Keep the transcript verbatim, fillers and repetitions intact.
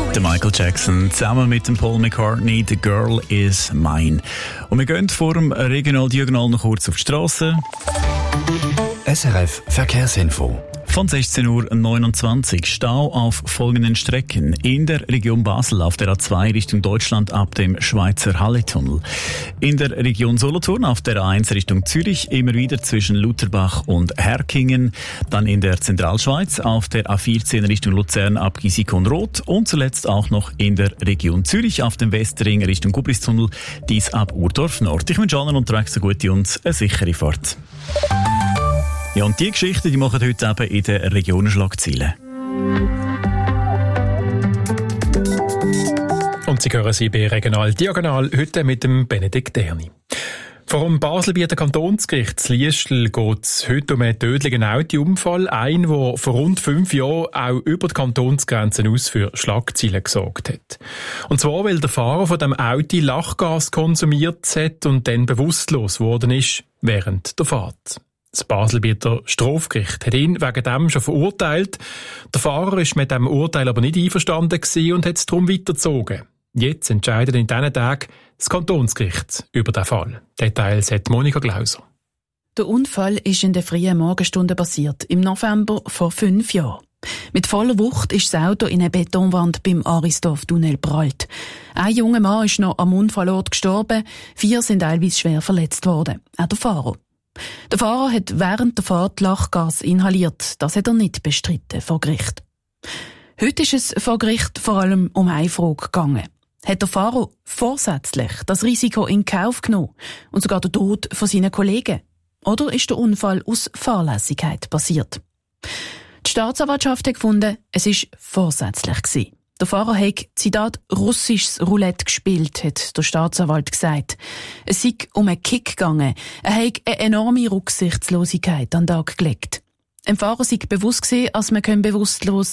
Der Michael Jackson zusammen mit dem Paul McCartney, «The Girl Is Mine». Und wir gehen vor dem Regional-Diagonal noch kurz auf die Straße. S R F Verkehrsinfo. Von sechzehn Uhr neunundzwanzig Stau auf folgenden Strecken. In der Region Basel auf der A zwei Richtung Deutschland ab dem Schweizer Halletunnel. In der Region Solothurn auf der A eins Richtung Zürich immer wieder zwischen Lutherbach und Herkingen. Dann in der Zentralschweiz auf der A vierzehn Richtung Luzern ab Gisikon-Roth. Und zuletzt auch noch in der Region Zürich auf dem Westring Richtung Gublistunnel. Dies ab Urdorf Nord. Ich wünsche allen unterwegs eine gute und eine sichere Fahrt. Ja, und die Geschichten, die machen heute eben in den Regionenschlagzeilen. Und Sie hören sie bei Regional Diagonal heute mit dem Benedikt Erni. Vor dem Baselbieter Kantonsgericht Liestl geht es heute um einen tödlichen Autounfall. Ein, der vor rund fünf Jahren auch über die Kantonsgrenzen aus für Schlagzeilen gesorgt hat. Und zwar, weil der Fahrer von dem Auto Lachgas konsumiert hat und dann bewusstlos geworden ist während der Fahrt. Das Baselbieter Strafgericht hat ihn wegen dem schon verurteilt. Der Fahrer ist mit diesem Urteil aber nicht einverstanden gewesen und hat es darum weitergezogen. Jetzt entscheidet in diesen Tagen das Kantonsgericht über den Fall. Details hat Monika Glauser. Der Unfall ist in der frühen Morgenstunde passiert, im November vor fünf Jahren. Mit voller Wucht ist das Auto in eine Betonwand beim Arisdorf-Tunnel prallt. Ein junger Mann ist noch am Unfallort gestorben, vier sind teilweise schwer verletzt worden, auch der Fahrer. Der Fahrer hat während der Fahrt Lachgas inhaliert. Das hat er nicht bestritten vor Gericht. Heute ist es vor Gericht vor allem um eine Frage gegangen. Hat der Fahrer vorsätzlich das Risiko in Kauf genommen und sogar den Tod von seinen Kollegen? Oder ist der Unfall aus Fahrlässigkeit passiert? Die Staatsanwaltschaft hat gefunden, es war vorsätzlich gewesen. Der Fahrer hat, Zitat, russisches Roulette gespielt, hat der Staatsanwalt gesagt. Es sei um einen Kick gegangen. Er hat eine enorme Rücksichtslosigkeit an den Tag gelegt. Ein Fahrer sei bewusst gewesen, als man bewusstlos